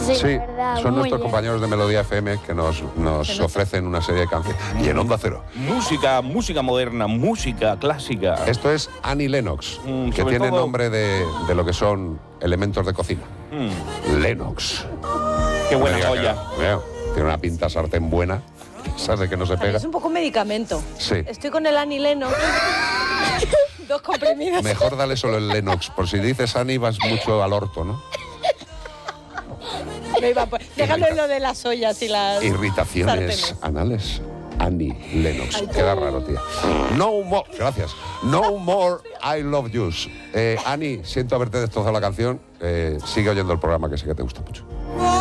Sí, la verdad, son muy nuestros bien. compañeros de Melodía FM que nos ofrecen una serie de canciones. Y en Onda Cero. Música moderna, música clásica. Esto es Annie Lennox, que sobre tiene todo- nombre de lo que son elementos de cocina. Lennox. Qué No buena diga que joya. no. Veo, tiene una pinta sartén buena. ¿Sabes que no se pega? Es un poco medicamento. Sí. Estoy con el Annie Lennox. 2 comprimidos. Mejor dale solo el Lennox, por si dices Annie vas mucho al orto, ¿no? Me iba a poner- Déjalo en lo de las ollas y las Irritaciones sartenes. anales. Annie Lennox. Queda raro, tía. No more. Gracias. No more I love yous. Annie, siento haberte destrozado la canción. Sigue oyendo el programa, que sé que te gusta mucho.